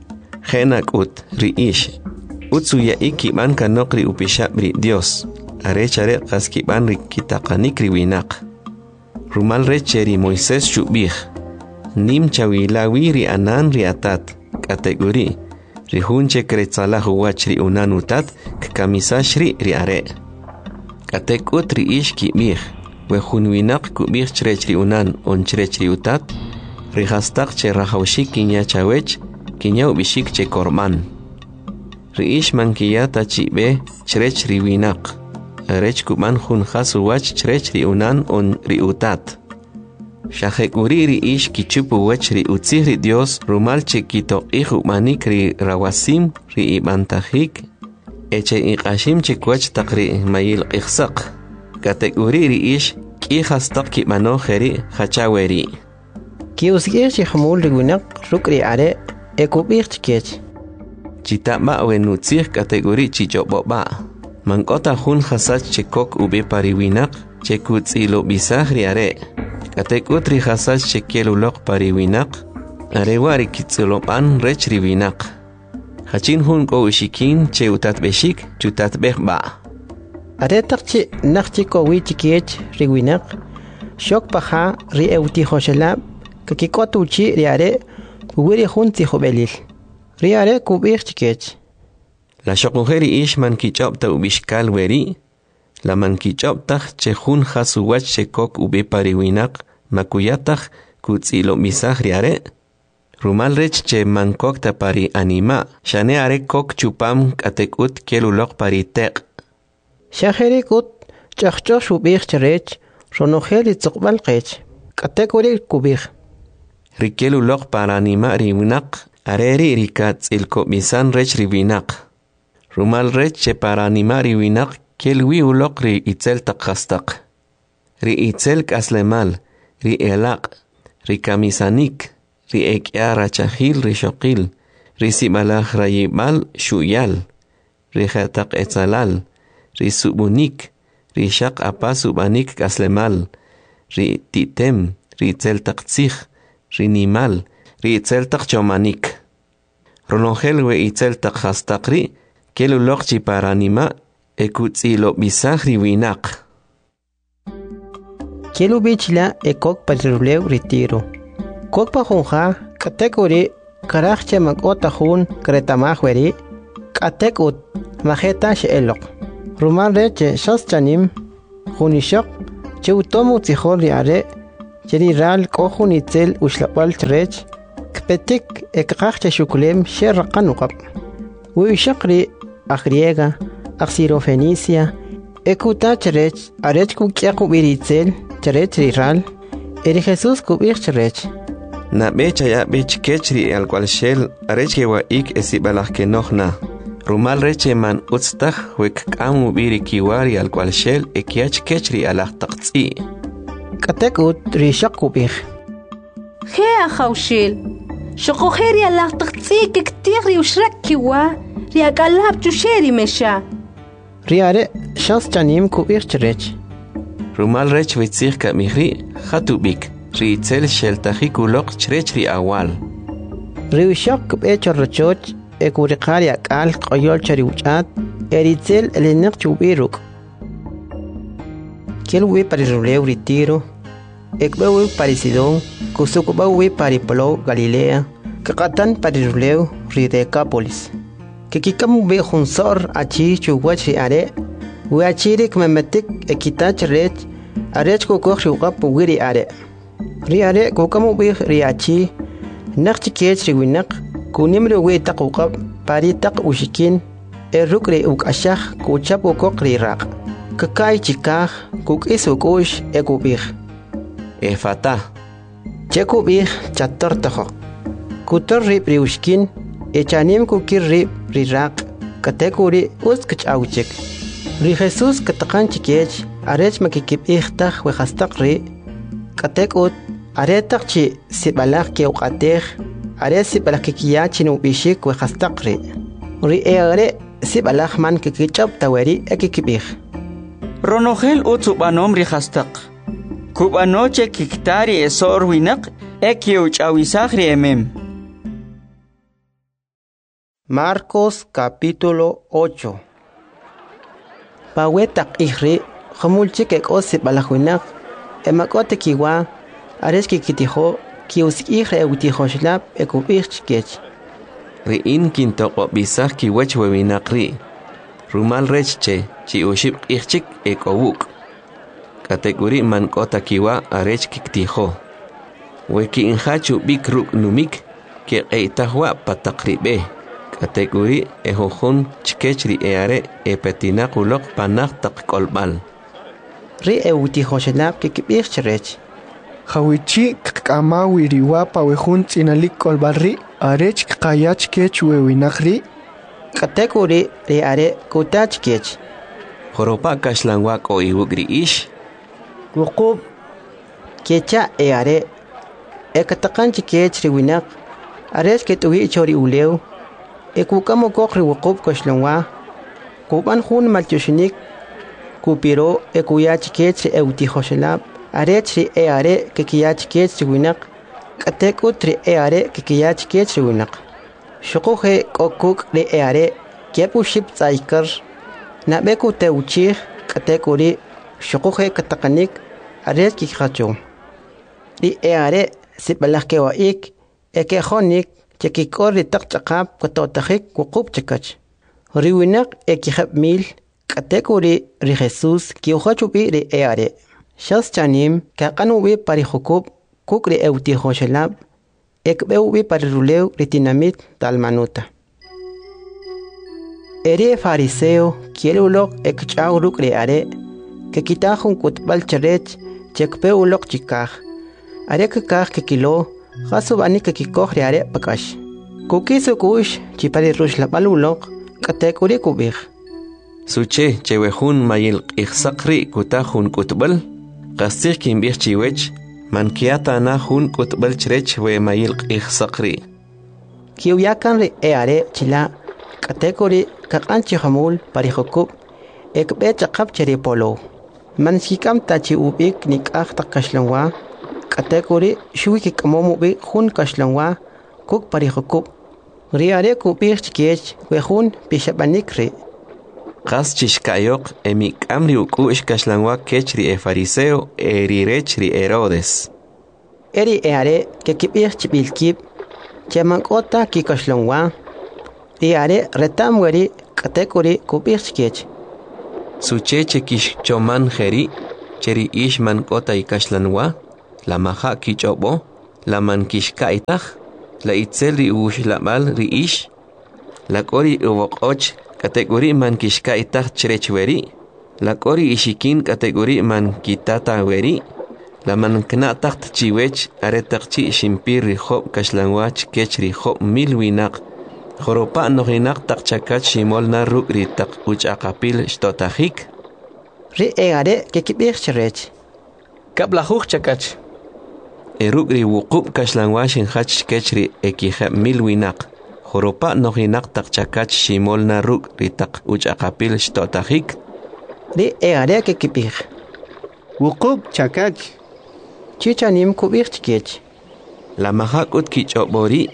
Henak ut riish. Utsu ya iki ban kanok ri upishab ri Dios. Are chare kaskiban ri kitakanik ri winak. Rumal reche ri Moises shubih. Nim chawilawi ri anan ri atat kategori ri hunche kretzala huwach ri unanutat kamisashri ri are katekut ri ish kimih we hunwinak kubih chrech ri unan on chrech ri utat ri hastak che rahawshik kinya chawech kinya ubishik che korman ri ish mankiyata chibe chrech ri winak rech kuman hun khasuwach chrech ri unan on ri utat Shahekuri ri ish kichupu wech ri utzih ri Dios rumal chekito ihu manik ri rawasim ri ibantajik eche iqashim chekwech takri mayil qixsaq kategori ri ish kihas tak kibano kheri khachaweri Ki usgir chi hamul ri winak rukri are ekubir chkech Chita ma wenutzih kategori chichoboba Mankota hun khasach chekok ube pari winak chekutzilo bisah ri are Katekut ri hasach chekelulok pari winak, arewari kitzulopan rech ri winak. Hachin hun ko ushikin che utat beshik, chutat behba. Aretak chi nakchi ko wichikech ri winak, shok paha ri euti hoshelab, kakikotu chi ri are, wiri hun ti hobelil. Ri are kubir chikech. La shokujeri ish man kichop ta ubishkal weri, la man kichop tak che hun hasuwach che kok ube pari winak, Makuyataj kutzilo misaj riare. Rumal rech che mankok ta pari anima. Shane are kok chupam katekut kelulok pari tek. Shaheri kut chachcho shubir cherech. Ronogeli tzukbal kech. Katekuri kubir. Rikelulok para anima riwinak. Areri rikatz ilko misan rech riwinak. Rumal rech che para anima riwinak. Kelwi ulok ri itzel takhastak. Ri itzel kaslemal. Ri elaq, ri kamisanik, ri ekyara chahil, ri shokil, ri sibalaj rayibal shuyal, ri khatak etzalal, ri subunik, ri shak apa subanik kaslemal, ri titem, ri tzeltak tzich, ri nimal, ri tzeltak chomanik. Ronongel we itzeltak hastakri, kelulok chiparanima, ekutzilo bisaj ri winak. Kelu bichla e kok patruleu retiro. Kok pa junja, kategori, karachche magota hun, kretamahweri, katekut, majeta sheelok. Ruman reche shas chanim, junishok che utomu tihol ri are cheri ral ko junitel ushlapal trech kpetik ekqach shukulem sherqan uqab wi shaqri agriega axirofenicia ekuta trech arech ku kyaqu biritel trech ri ral eri Jesus ku bir trech na becha ya bech kechri al cual shel arech wa ik esibalach ke nohna rumal reche man utstach wek kamu biri kiwari al cual shel ekiach kechri alach taqtsi katekut rishaq kubih he khawshil shqo kheri alach taqtsi ktiri ushrak kiwa ri akalab chusheri mesha riare shas chanim kubih trech rumal rech witzich ka mihri khatubik ritzel shel tahikulok chrechri awal rishaq becho rochoch ekuriqaria kal qoyol chari uchat eritzel elineq chubiruk kelwe pariruleu ritiro ekbewe parisidon kusukubawe paripolo Galilea kaqatan pariruleu ridecapolis kikikamu be hunsor achi chuwachi are we achirik memetik ekitach rech arech kokokh shuqap wiri are ri are kokamu be riachi naqchi kech riwinak kunimre we taqoqab pari taq ushikin erukre uk ashakh kuchapo kokri raq kakai chikah kuk isukush ekubih efata chekubih chator taho kutor rib riushkin echanim kukir rib riraq katekuri uskach awchik ri Jesus kataqan chikech arech makikib ihtaq we khastaq ri katekut aretaq chi sibalaq ke uqateh aresi balakkiya chinu bishik we khastaqri ri ere sibalakh man kikichab tawari ekikibih ronogel utsubanom ri khastaq kubanoche kiktari esor winaq ekiuch awisagri emem Marcos capítulo ocho Pawetak ihri khamulchik ek osib balakhuinaq emakote kiwa ares kikitiho kius ihre utihoshlap ekubich kech ri in kintoqo bisah ki wech wewinaqri rumal rechche chi ushib ichchik ekowuk kategori man kota kiwa arech kiktiho weki inhachu bikruk numik ke qeitahwa pataqribe kategori ehohun chkechri eare epetinaquloq panaq taqkolbal ri utihoshlap kikibich rech Hawichi kamawi riwapa wehun tsinalik kolbarri arech qayach kech wewinakri kategori ri are kutach kech horopa kashlanwa ko iwugri ish wuqub kecha e are ekataqan kech riwinak arech ketuwi chori uleu ekukamo kokri wuqub kashlanwa kuban hun malchushinik kupiro ekuyach kech eutihoshlab arechri e are kikiyach kech winak katekutri e are kikiyach kech winak shuquhe kokuk re e are kepu ship tsaikar nabeku teuchi katekuri shuquhe kataqanik arech kikhacho ri e are sibalake wa ik ekekhonik chekikor ri taqchaqap katotakhik wuqub chakach ri winak ekihab mil katekuri ri Jesus kiuhachu bi ri e are Shas chanim kaqanuwi pari hukub kukri euti hoshelab ekbeuwi pari ruleu ritinamit talmanuta. Ere fariseo kielulok ekchau rukri are ke kitahun kutbal charech chekpeulok chikah are kakah ke kilo hasubani ke kikohri are pakash. Kukisu kush chipari rush lapalulok katekuri kubih. Suche chewehun mayil ikhsakri kutahun kutbal qastir kin bih chiwech man kiata na hun kutbal chrech we mayil ikhsaqri kiu yakan re eare chila kategori kaqanchi hamul parihokub ekbe chaqap cheri polo man sikam tachi ubik nikah takashlanwa kategori shui ki kamomu bi hun kashlanwa kuk parihokub riare kubich chkech we hun pishabanikri qas chishkayoq emik amri ukush kashlanwa kechri e fariseo eri rechri Herodes eri eare ke kibich chibilkib chemankota ki kashlanwa riare retam wari kategori kubich chkech Sucheche kish choman jeri, cheri ishman kota ikashlanwa, la maha kichobo, la man kishkaitaj, la itzel ush labal ri ish, la kori uwokoch, kategori man kishkaitaj cherechweri, la kori ishikin kategori man kitata weri, la man knatak chiwech aretakchi shimpir ri hop kashlanwach kech ri hop mil winak, joropa nohinak tak chakach shimol na ruk ri tak uch akapil shtotajik. Ri egare kekibir cherech. Kablahuch chakach. Eruk ri wukub kashlanwach in hach kech ri ekihep mil winak, joropa nohinak tak chakach shimol na ruk ri tak uch akapil shtotajik. Ri egare kekibir. Wukub chakach. Chichanim kubir chikech. La mahakut kichobori.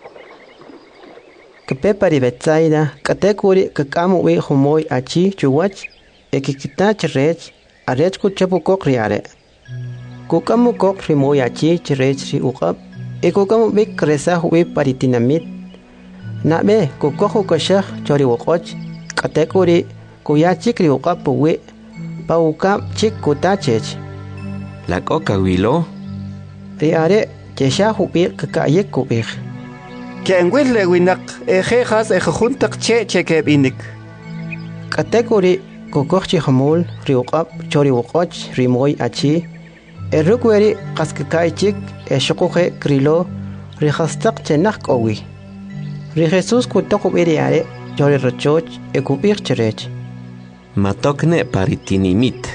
Kepepari betsaida, katekuri kakamu we humoy achi chuwach, ekikita cherech, arech kuchapu kok riare. Kukamu kok rimoy achi cherech ri ukap, ekukamu bik kresa we paritinamit. Nabe kukohu kashah chori wokoch, katekuri kuyachik ri ukap we, paukap chik kutachech. La coca wilo. Riare, chesha hubir kakayek kubir. Kenwil le winak, ejejas ejejuntak che chekeb inik. Kategori kokochi hamul, riukap, chori wokoch, rimoy achi. Erukweri kaskakaichik, eshokoje krilo, rihastak chenak owi. Ri Jesus kutokubiriare, chori rochoch, ekubir cherech. Matokne paritinimit.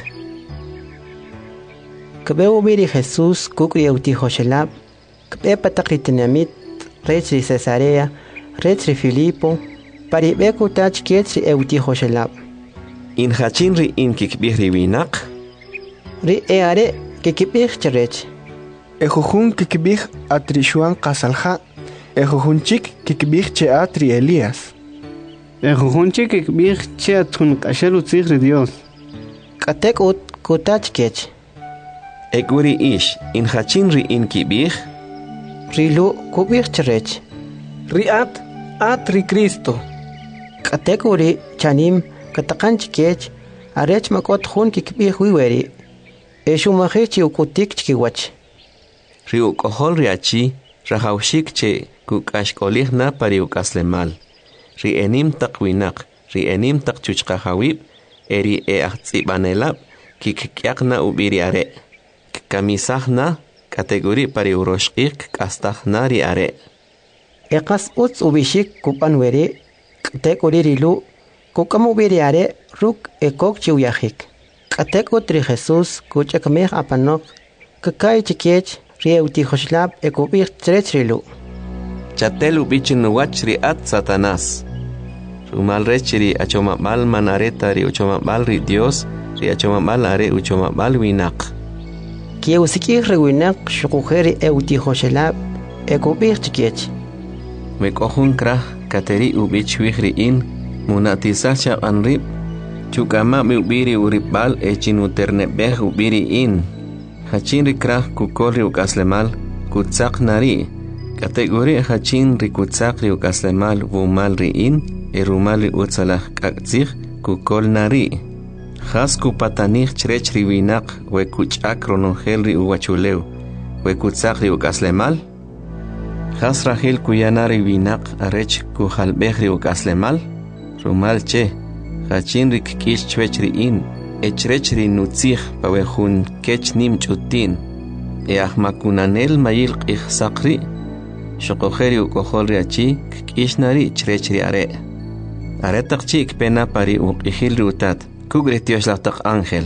Kebeu biri Jesus kukri euti Joshelab, kebe patakritinamit, rech ri Cesarea, rech ri Filipo, pari beku tach kiet ri euti Joshelab. In hachin ri in kikbih ri winak? Ri eare kikibih cherech. Ejujun kikibih atrishuan kasalha, ejujun chik kikibih che atri Elías. Ejujun chik kikibih che atun kashalu tzig ri Dios. Katek ut kutach kech. Ekuri ish, in hachin ri in kibih? Rilu kubir cherech. Riat, at ri Cristo. Katekuri chanim katakanch kech, arech makot hun kikibih wiweri. Eshumahichi ukutik chikiwach. Ri ukohol ri achi, rahaushik che kukashkolih na pari ukaslemal. Ri enim takwinak, ri enim tak chuchkahawib, eri e ahtsibanelab, kikkiakna ubiri are. Kamisahna kategori pari uroshik kastahna ri are. Ekas uts ubishik kupan weri, kategori rilu, kukamu ubiri are, ruk ekok chiuyahik. Katekot ri Jesus kuchakmeh apanok, kakay chikech, ri euti Joshlab ekubir cherech rilu. Chatel ubichin nuwach ri at Satanás. Rumal rech ri achomabal manareta ri uchomabal ri Dios, ri achomabal are uchomabal winak. Kieusikih ri winak shukujeri euti Joshlab ekubir chikech. Mekohun krah kateri ubich wihri in, munatisacha anrib, chukama mi ubiri uribal echin uternebeh ubiri in. Hachin ri krah kukol ri ukaslemal, kutsak nari. Kategori hachin ri kutsak ri ukaslemal vumal ri in, erumal ri utsalah kakzih kukol nari. Has kupatanich chrech ri winak we kuchak ronongel ri uwachuleu, we kutsak ri ukaslemal. Has rahil kuyanari winak arech kuhalbeh ri ukaslemal, rumal che. Hachin ri kikish chwech ri in, echrech ri nutzih pawehun kech nim chutin, e ahmakunanel mayil qih sakri, shokoheri ukohol ri achi, kikish nari chrech ri are. Are takchi ikpena pari uqihil ri utat, kugri tioslahtak ángel.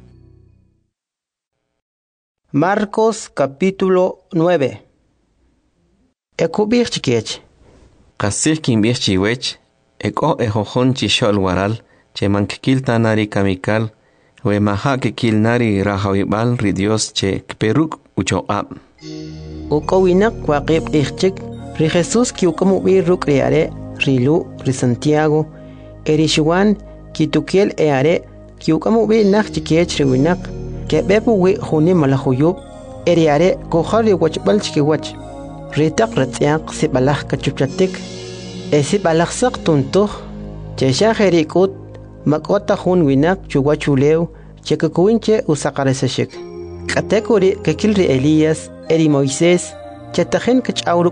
Marcos capítulo nueve. Ekubir chikech. Kasih kimbih chiwech, eko ejojon chishol waral, che mankikil tanari kamikal, we maha kikil nari rahawibal ri Dios che kperuk uchoab. Uko winak waqib ichchik, ri Jesus ki ukamu bi ruk riare, rilu, ri Santiago, eri Shuan, ki tukiel eare, ki ukamu bi nak chikech ri winak, ke bebu wi huni malahuyub, eri are kohari wachbal chikiwach, ri tak ratziak si balah kachupchatik, esi balah sak tuntuh, che shaheri kut, makota hun winak chuwachulew chekakuinche usaqaresashik. Katekuri kekilri Elías eri Moisés chatajen kachawru